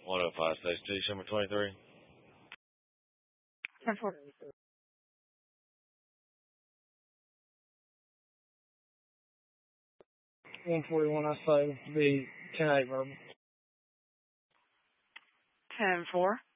105 Station G, Sherman 23. 10-4. 141, I say, be 10-8 verbal. 10-4.